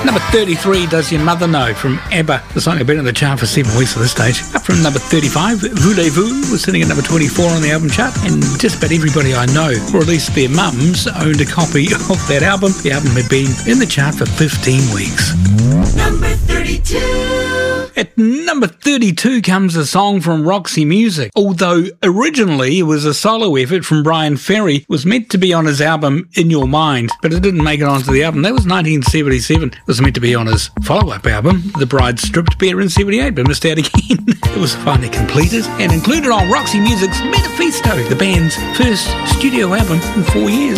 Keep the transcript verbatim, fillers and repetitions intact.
Number thirty-three, Does Your Mother Know, from ABBA. The song had been in the chart for seven weeks at this stage. Up from number thirty-five, Voulez-Vous was sitting at number twenty-four on the album chart, and just about everybody I know, or at least their mums, owned a copy of that album. The album had been in the chart for fifteen weeks. Number thirty-two. At number thirty-two comes a song from Roxy Music. Although originally it was a solo effort from Brian Ferry, it was meant to be on his album In Your Mind, but it didn't make it onto the album. That was nineteen seventy-seven. It was meant to be on his follow-up album, The Bride Stripped Bare, in seventy-eight, but missed out again. It was finally completed and included on Roxy Music's Metaphisto, the band's first studio album in four years.